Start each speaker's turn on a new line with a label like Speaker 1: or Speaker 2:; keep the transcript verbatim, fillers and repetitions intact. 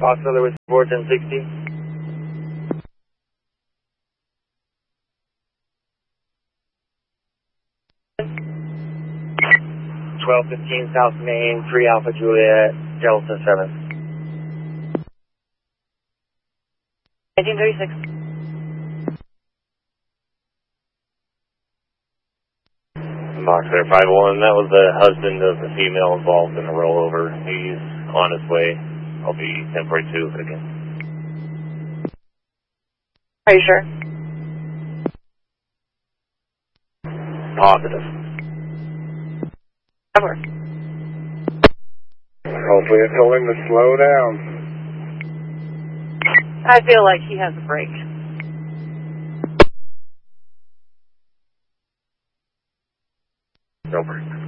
Speaker 1: Oscar with four ten sixty. twelve fifteen South Main, three Alpha Juliet, Delta seven.
Speaker 2: nineteen thirty-six.
Speaker 1: Boxer five one, that was the husband of the female involved in the rollover. He's on his way. I'll be ten forty-two again.
Speaker 2: Are you sure?
Speaker 1: Positive.
Speaker 2: Over.
Speaker 3: Hopefully I told him to slow down.
Speaker 2: I feel like he has a break.
Speaker 1: Over.